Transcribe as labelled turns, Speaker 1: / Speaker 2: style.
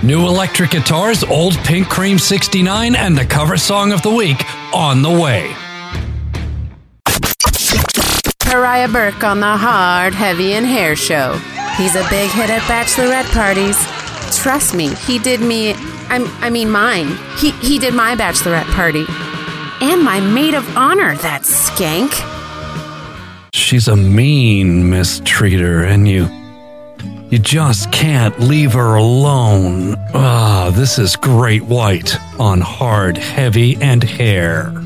Speaker 1: New electric guitars, Old Pink Cream 69, and the cover song of the week on the way.
Speaker 2: Pariah Burke on the Hard, Heavy, and Hair Show. He's a big hit at bachelorette parties. Trust me, he did me, mine. He did my bachelorette party. And my maid of honor, that skank.
Speaker 1: She's a mean mistreater, and you just can't leave her alone. This is Great White on Hard, Heavy, and Hair.